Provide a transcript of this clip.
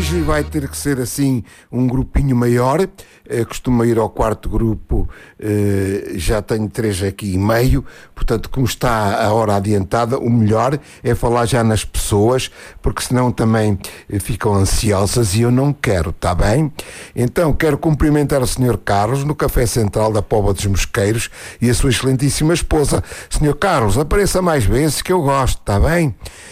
hoje vai ter que ser assim um grupinho maior. Costumo ir ao quarto grupo, já tenho 3 aqui e meio, portanto, como está a hora adiantada, o melhor é falar já nas pessoas, porque senão também ficam ansiosas e eu não quero, está bem? Então, quero cumprimentar o Sr. Carlos no Café Central da Póvoa dos Mosqueiros e a sua excelentíssima esposa. Sr. Carlos, apareça mais vezes que eu gosto, está bem?